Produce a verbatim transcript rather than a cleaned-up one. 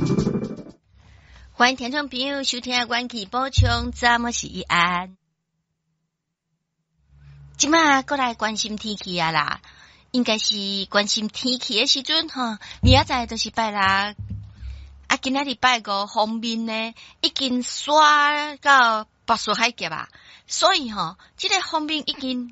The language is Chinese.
欢迎听众朋友收听元气补充，怎么是一安？今嘛过来关心天气啊啦，应该是关心天气的时阵哈，明仔载就是拜六，啊，今仔日拜五方面呢已經刷到北水海峡啊，所以哈，這個方面已經。